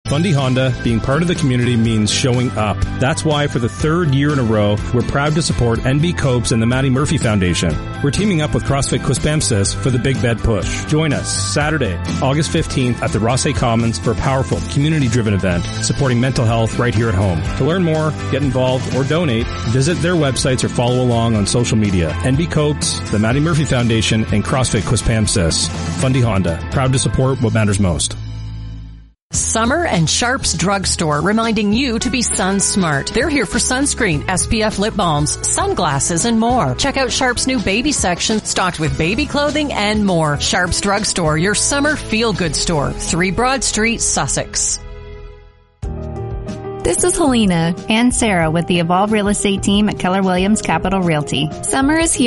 Fundy Honda, being part of the community means showing up. That's why for the third year in a row, we're proud to support NB Copes and the Maddie Murphy Foundation. We're teaming up with CrossFit Quispamsis for the Big Bed Push. Join us Saturday, August 15th at the Rossay Commons for a powerful, community-driven event supporting mental health right here at home. To learn more, get involved, or donate, visit their websites or follow along on social media. NB Copes, the Maddie Murphy Foundation, and CrossFit Quispamsis. Fundy Honda, proud to support what matters most. Summer and Sharps Drugstore reminding you to be sun smart. They're here for sunscreen, SPF lip balms, sunglasses, and more. Check out Sharps' new baby section stocked with baby clothing and more. Sharps Drugstore, your summer feel-good store. 3 Broad Street, Sussex. This is Helena and Sarah with the Evolve Real Estate team at Keller Williams Capital Realty. Summer is here.